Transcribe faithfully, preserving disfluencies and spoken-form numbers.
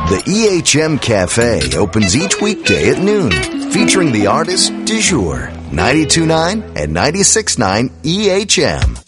The E H M Cafe opens each weekday at noon, featuring the artist du jour, ninety-two point nine and ninety-six point nine E H M.